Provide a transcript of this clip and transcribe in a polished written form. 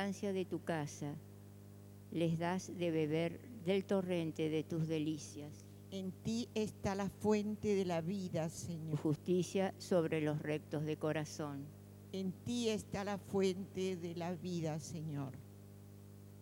abundancia de tu casa les das de beber del torrente de tus delicias. En ti está la fuente de la vida, Tu Señor. justicia sobre los rectos de corazón. En ti está la fuente de la vida, Señor.